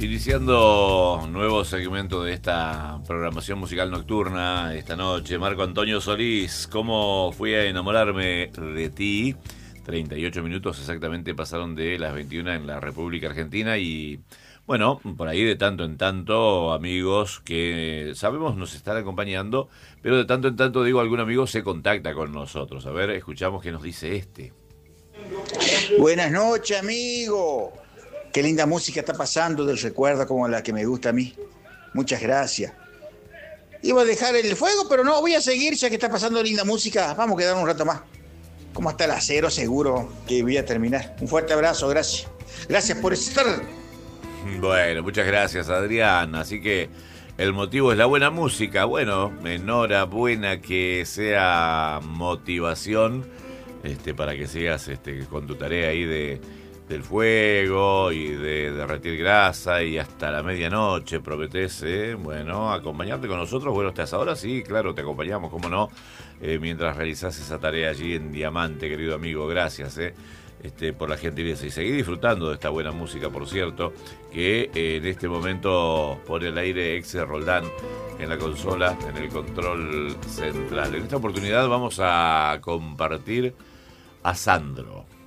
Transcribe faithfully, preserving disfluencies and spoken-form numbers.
Iniciando nuevo segmento de esta programación musical nocturna esta noche, Marco Antonio Solís, ¿cómo fui a enamorarme de ti? treinta y ocho minutos exactamente pasaron de las veintiuna en la República Argentina y bueno, por ahí de tanto en tanto amigos que sabemos nos están acompañando, pero de tanto en tanto, digo, algún amigo se contacta con nosotros. A ver, escuchamos qué nos dice este. Buenas noches, amigo. Qué linda música está pasando del recuerdo como la que me gusta a mí. Muchas gracias. Iba a dejar el fuego, pero no, voy a seguir ya que está pasando linda música. Vamos a quedar un rato más. Como hasta las cero seguro que voy a terminar. Un fuerte abrazo, gracias. Gracias por estar. Bueno, muchas gracias, Adrián. Así que el motivo es la buena música. Bueno, enhorabuena que sea motivación este, para que sigas este, con tu tarea ahí de... del fuego y de derretir grasa y hasta la medianoche prometés, eh, bueno, acompañarte con nosotros. Bueno, hasta ahora sí, claro, te acompañamos, cómo no, eh, mientras realizás esa tarea allí en Diamante, querido amigo. Gracias, eh, este, por la gentileza y seguí disfrutando de esta buena música, por cierto, que eh, en este momento pone al aire Exe Roldán en la consola, en el control central. En esta oportunidad vamos a compartir a Sandro.